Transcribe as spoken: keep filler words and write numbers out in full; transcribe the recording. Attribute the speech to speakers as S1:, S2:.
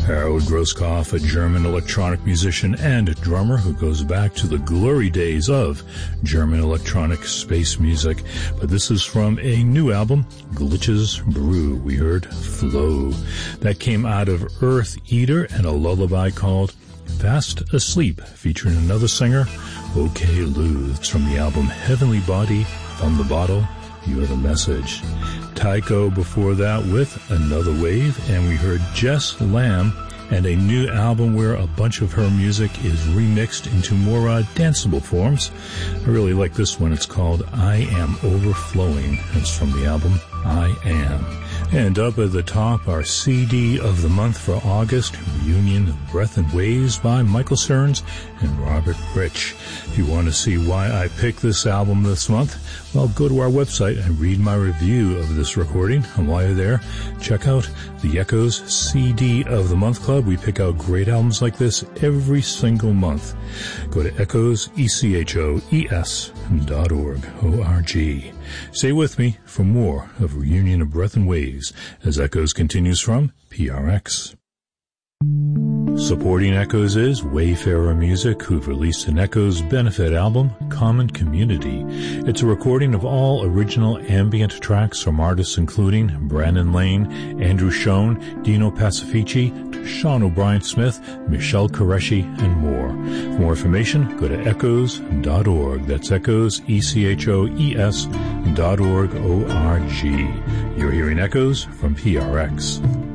S1: Harold Grosskopf, a German electronic musician and drummer who goes back to the glory days of German electronic space music. But this is from a new album, Glitches Brew. We heard Flow. That came out of Earth Eater and a lullaby called Fast Asleep, featuring another singer, OK Lou. It's from the album Heavenly Body, From the Bottle, You're the Message. Tycho before that with Another Wave, and we heard Jess Lamb and a new album where a bunch of her music is remixed into more uh, danceable forms. I really like this one. It's called I Am Overflowing. It's from the album I Am. And up at the top, our C D of the month for August, Reunion of Breath and Waves by Michael Stearns and Robert Rich. If you want to see why I picked this album this month, well, go to our website and read my review of this recording. And while you're there, check out the Echoes C D of the Month Club. We pick out great albums like this every single month. Go to echoes, E C H O E S dot org, O R G. Stay with me for more of Reunion of Breath and Waves as Echoes continues from P R X. Supporting Echoes is Wayfarer Music, who've released an Echoes benefit album, Common Community. It's a recording of all original ambient tracks from artists including Brandon Lane, Andrew Schoen, Dino Pacifici, Sean O'Brien Smith, Michelle Qureshi, and more. For more information, go to echoes dot org. That's Echoes, E C H O E S dot org, O R G. You're hearing Echoes from P R X.